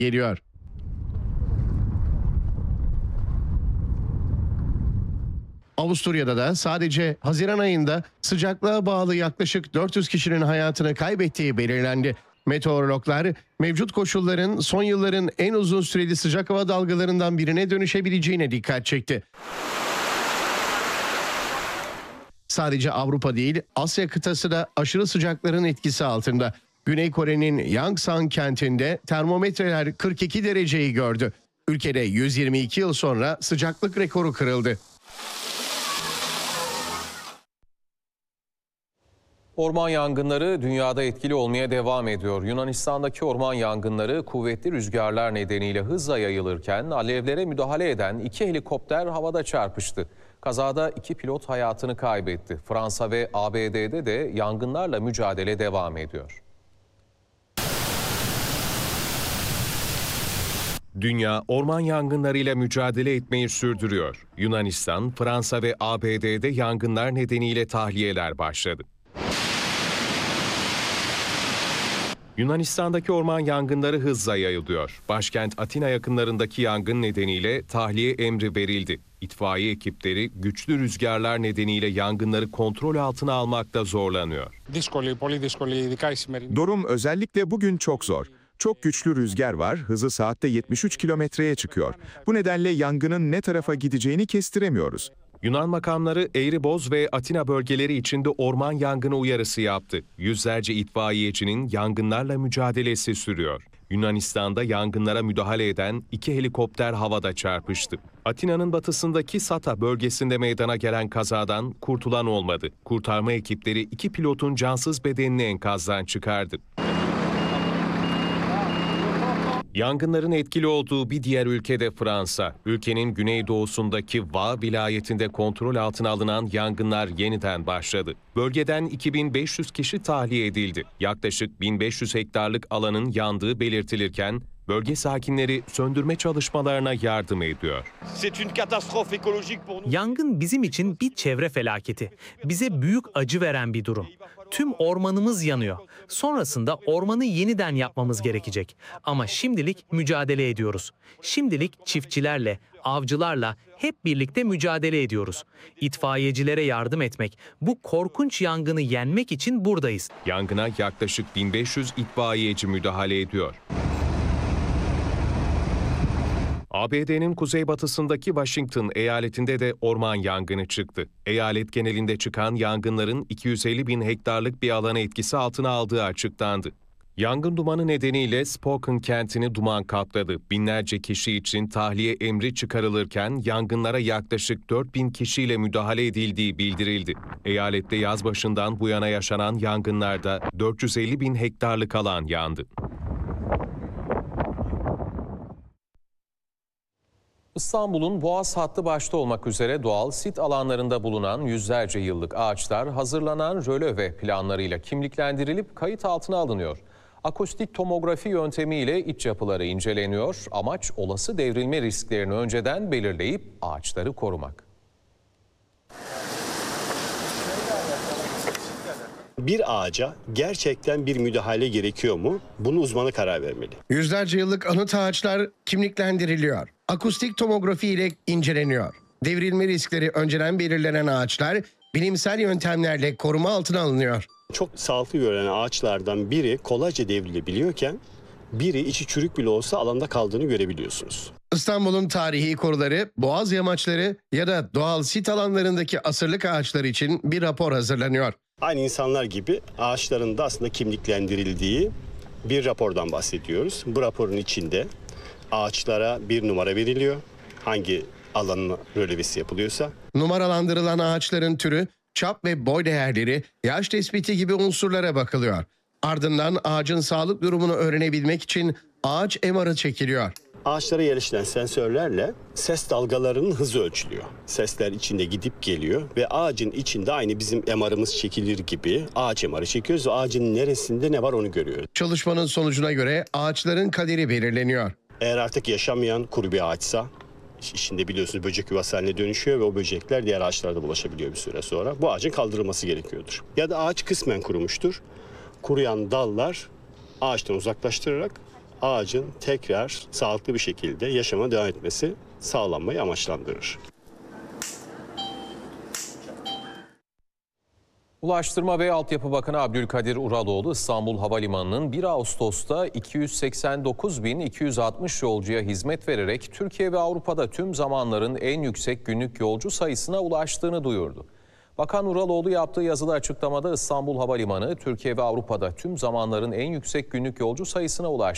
geliyor. Avusturya'da da sadece Haziran ayında sıcaklığa bağlı yaklaşık 400 kişinin hayatını kaybettiği belirlendi. Meteorologlar mevcut koşulların son yılların en uzun süreli sıcak hava dalgalarından birine dönüşebileceğine dikkat çekti. Sadece Avrupa değil, Asya kıtası da aşırı sıcakların etkisi altında. Güney Kore'nin Yangsan kentinde termometreler 42 dereceyi gördü. Ülkede 122 yıl sonra sıcaklık rekoru kırıldı. Orman yangınları dünyada etkili olmaya devam ediyor. Yunanistan'daki orman yangınları kuvvetli rüzgarlar nedeniyle hızla yayılırken alevlere müdahale eden 2 helikopter havada çarpıştı. Kazada 2 pilot hayatını kaybetti. Fransa ve ABD'de de yangınlarla mücadele devam ediyor. Dünya orman yangınlarıyla mücadele etmeyi sürdürüyor. Yunanistan, Fransa ve ABD'de yangınlar nedeniyle tahliyeler başladı. Yunanistan'daki orman yangınları hızla yayılıyor. Başkent Atina yakınlarındaki yangın nedeniyle tahliye emri verildi. İtfaiye ekipleri güçlü rüzgarlar nedeniyle yangınları kontrol altına almakta zorlanıyor. Durum özellikle bugün çok zor. Çok güçlü rüzgar var, hızı saatte 73 kilometreye çıkıyor. Bu nedenle yangının ne tarafa gideceğini kestiremiyoruz. Yunan makamları Eğriboz ve Atina bölgeleri içinde orman yangını uyarısı yaptı. Yüzlerce itfaiyecinin yangınlarla mücadelesi sürüyor. Yunanistan'da yangınlara müdahale eden 2 helikopter havada çarpıştı. Atina'nın batısındaki Sata bölgesinde meydana gelen kazadan kurtulan olmadı. Kurtarma ekipleri 2 pilotun cansız bedenini enkazdan çıkardı. Yangınların etkili olduğu bir diğer ülke de Fransa. Ülkenin güneydoğusundaki Va vilayetinde kontrol altına alınan yangınlar yeniden başladı. Bölgeden 2500 kişi tahliye edildi. Yaklaşık 1500 hektarlık alanın yandığı belirtilirken bölge sakinleri söndürme çalışmalarına yardım ediyor. Yangın bizim için bir çevre felaketi. Bize büyük acı veren bir durum. Tüm ormanımız yanıyor. Sonrasında ormanı yeniden yapmamız gerekecek. Ama şimdilik mücadele ediyoruz. Şimdilik çiftçilerle, avcılarla hep birlikte mücadele ediyoruz. İtfaiyecilere yardım etmek, bu korkunç yangını yenmek için buradayız. Yangına yaklaşık 1500 itfaiyeci müdahale ediyor. ABD'nin kuzeybatısındaki Washington eyaletinde de orman yangını çıktı. Eyalet genelinde çıkan yangınların 250 bin hektarlık bir alanı etkisi altına aldığı açıklandı. Yangın dumanı nedeniyle Spokane kentini duman kapladı. Binlerce kişi için tahliye emri çıkarılırken yangınlara yaklaşık 4000 kişiyle müdahale edildiği bildirildi. Eyalette yaz başından bu yana yaşanan yangınlarda 450 bin hektarlık alan yandı. İstanbul'un Boğaz hattı başta olmak üzere doğal sit alanlarında bulunan yüzlerce yıllık ağaçlar hazırlanan röleve planlarıyla kimliklendirilip kayıt altına alınıyor. Akustik tomografi yöntemiyle iç yapıları inceleniyor. Amaç olası devrilme risklerini önceden belirleyip ağaçları korumak. Bir ağaca gerçekten bir müdahale gerekiyor mu? Bunu uzmanı karar vermeli. Yüzlerce yıllık anıt ağaçlar kimliklendiriliyor. Akustik tomografi ile inceleniyor. Devrilme riskleri önceden belirlenen ağaçlar bilimsel yöntemlerle koruma altına alınıyor. Çok sağlıklı görünen ağaçlardan biri kolayca devrilebiliyorken biri içi çürük bile olsa alanda kaldığını görebiliyorsunuz. İstanbul'un tarihi koruları, boğaz yamaçları ya da doğal sit alanlarındaki asırlık ağaçlar için bir rapor hazırlanıyor. Aynı insanlar gibi ağaçların da aslında kimliklendirildiği bir rapordan bahsediyoruz. Bu raporun içinde ağaçlara bir numara veriliyor. Hangi alanın rölevesi yapılıyorsa. Numaralandırılan ağaçların türü, çap ve boy değerleri, yaş tespiti gibi unsurlara bakılıyor. Ardından ağacın sağlık durumunu öğrenebilmek için ağaç MR'ı çekiliyor. Ağaçlara yerleştirilen sensörlerle ses dalgalarının hızı ölçülüyor. Sesler içinde gidip geliyor ve ağacın içinde aynı bizim MR'ımız çekilir gibi ağaç MR'ı çekiyoruz ve ağacın neresinde ne var onu görüyoruz. Çalışmanın sonucuna göre ağaçların kaderi belirleniyor. Eğer artık yaşamayan kuru bir ağaçsa, içinde biliyorsunuz böcek yuvası haline dönüşüyor ve o böcekler diğer ağaçlarda bulaşabiliyor bir süre sonra. Bu ağacın kaldırılması gerekiyordur. Ya da ağaç kısmen kurumuştur. Kuruyan dallar ağaçtan uzaklaştırarak ağacın tekrar sağlıklı bir şekilde yaşama devam etmesi sağlanmayı amaçlandırır. Ulaştırma ve Altyapı Bakanı Abdülkadir Uraloğlu, İstanbul Havalimanı'nın 1 Ağustos'ta 289.260 yolcuya hizmet vererek Türkiye ve Avrupa'da tüm zamanların en yüksek günlük yolcu sayısına ulaştığını duyurdu. Bakan Uraloğlu yaptığı yazılı açıklamada İstanbul Havalimanı, Türkiye ve Avrupa'da tüm zamanların en yüksek günlük yolcu sayısına ulaştı.